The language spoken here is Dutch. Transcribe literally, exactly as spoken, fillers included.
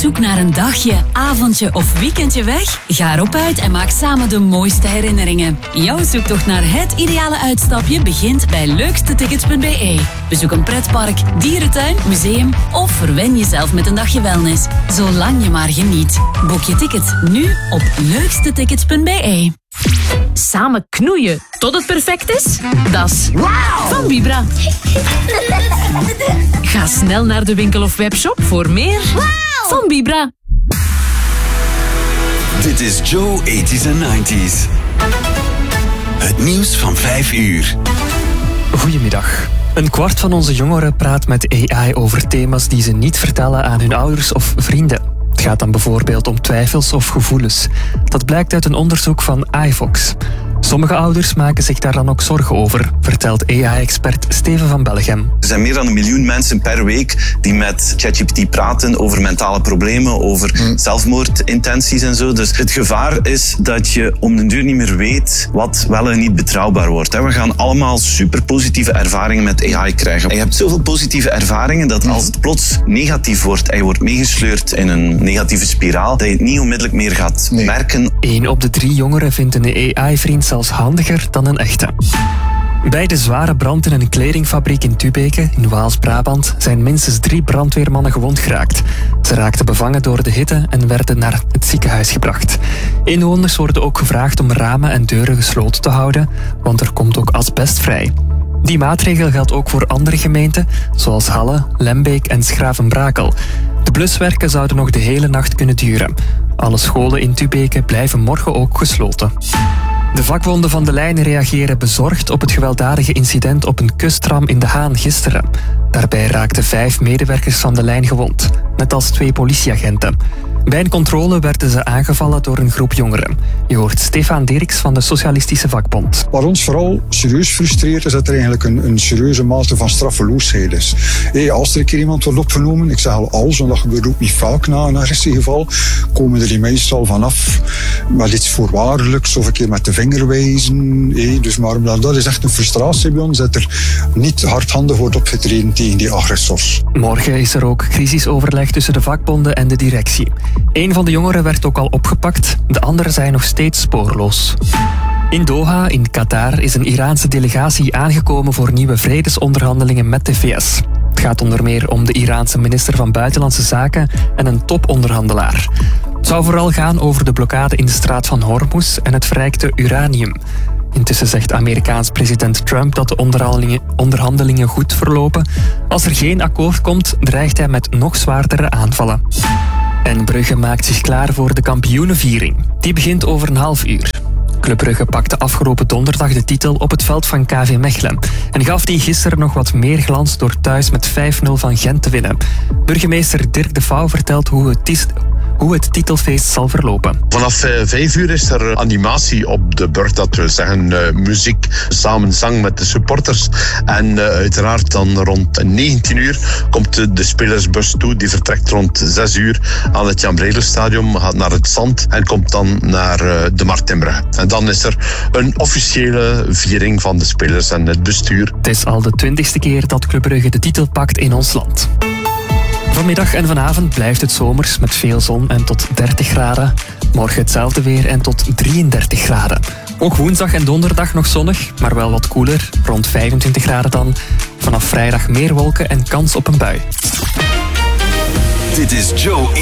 zoek naar een dagje, avondje of weekendje weg? Ga erop uit en maak samen de mooiste herinneringen. Jouw zoektocht naar het ideale uitstapje begint bij leukstetickets punt b e. Bezoek een pretpark, dierentuin, museum of verwen jezelf met een dagje wellness. Zolang je maar geniet. Boek je ticket nu op leukstetickets punt b e. Samen knoeien tot het perfect is? Dat is wow. Van Vibra. Ga snel naar de winkel of webshop voor meer wow. Van Vibra. Dit is Joe eighties en nineties. Het nieuws van vijf uur. Goedemiddag. Een kwart van onze jongeren praat met A I over thema's die ze niet vertellen aan hun ouders of vrienden. Het gaat dan bijvoorbeeld om twijfels of gevoelens. Dat blijkt uit een onderzoek van iVox. Sommige ouders maken zich daar dan ook zorgen over, vertelt A I-expert Steven van Bellegem. Er zijn meer dan een miljoen mensen per week die met ChatGPT praten over mentale problemen, over hmm. zelfmoordintenties en zo. Dus het gevaar is dat je om den duur niet meer weet wat wel en niet betrouwbaar wordt. We gaan allemaal super positieve ervaringen met A I krijgen. En je hebt zoveel positieve ervaringen dat als het plots negatief wordt en je wordt meegesleurd in een negatieve spiraal, dat je het niet onmiddellijk meer gaat nee. merken. Eén op de drie jongeren vindt een A I-vriend zelfs handiger dan een echte. Bij de zware brand in een kledingfabriek in Tubeke, in Waals-Brabant, zijn minstens drie brandweermannen gewond geraakt. Ze raakten bevangen door de hitte en werden naar het ziekenhuis gebracht. Inwoners worden ook gevraagd om ramen en deuren gesloten te houden, want er komt ook asbest vrij. Die maatregel geldt ook voor andere gemeenten, zoals Halle, Lembeek en Schravenbrakel. De bluswerken zouden nog de hele nacht kunnen duren. Alle scholen in Tubeke blijven morgen ook gesloten. De vakbonden van de lijn reageren bezorgd op het gewelddadige incident op een kusttram in De Haan gisteren. Daarbij raakten vijf medewerkers van de lijn gewond, net als twee politieagenten. Bij een controle werden ze aangevallen door een groep jongeren. Je hoort Stefan Dirks van de Socialistische Vakbond. Wat ons vooral serieus frustreert is dat er eigenlijk een, een serieuze mate van straffeloosheid is. Hey, als er een keer iemand wordt opgenomen, ik zeg al als, want dat gebeurt ook niet vaak na een agressiegeval, komen er die meestal vanaf met iets voorwaardelijks of een keer met de vinger wijzen. Hey, dus maar dat is echt een frustratie bij ons, dat er niet hardhandig wordt opgetreden tegen die agressors. Morgen is er ook crisisoverleg tussen de vakbonden en de directie. Een van de jongeren werd ook al opgepakt, de anderen zijn nog steeds spoorloos. In Doha, in Qatar, is een Iraanse delegatie aangekomen voor nieuwe vredesonderhandelingen met de V S. Het gaat onder meer om de Iraanse minister van Buitenlandse Zaken en een toponderhandelaar. Het zou vooral gaan over de blokkade in de straat van Hormuz en het verrijkte uranium. Intussen zegt Amerikaans president Trump dat de onderhandelingen, onderhandelingen goed verlopen. Als er geen akkoord komt, dreigt hij met nog zwaardere aanvallen. En Brugge maakt zich klaar voor de kampioenenviering. Die begint over een half uur. Club Brugge pakte afgelopen donderdag de titel op het veld van K V Mechelen en gaf die gisteren nog wat meer glans door thuis met vijf nul van Gent te winnen. Burgemeester Dirk de Vouw vertelt hoe het is... hoe het titelfeest zal verlopen. Vanaf uh, vijf uur is er animatie op de burcht, dat wil zeggen uh, muziek, samenzang met de supporters. En uh, uiteraard dan rond negentien uur komt uh, de spelersbus toe. Die vertrekt rond zes uur aan het Jan Bredel-stadion, gaat naar het Zand en komt dan naar uh, de Martinbrugge. En dan is er een officiële viering van de spelers en het bestuur. Het is al de twintigste keer dat Club Brugge de titel pakt in ons land. Vanmiddag en vanavond blijft het zomers met veel zon en tot dertig graden. Morgen hetzelfde weer en tot drieëndertig graden. Ook woensdag en donderdag nog zonnig, maar wel wat koeler, rond vijfentwintig graden dan. Vanaf vrijdag meer wolken en kans op een bui. Dit is Joe